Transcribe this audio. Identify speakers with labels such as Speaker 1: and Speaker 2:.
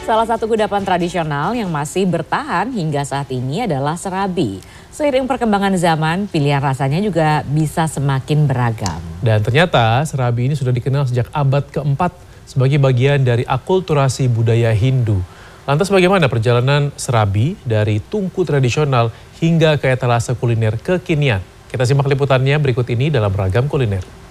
Speaker 1: Salah satu kudapan tradisional yang masih bertahan hingga saat ini adalah serabi. Seiring perkembangan zaman, pilihan rasanya juga bisa semakin beragam.
Speaker 2: Dan ternyata serabi ini sudah dikenal sejak abad keempat sebagai bagian dari akulturasi budaya Hindu. Lantas bagaimana perjalanan serabi dari tungku tradisional hingga ke etalase kuliner kekinian? Kita simak liputannya berikut ini dalam Ragam Kuliner.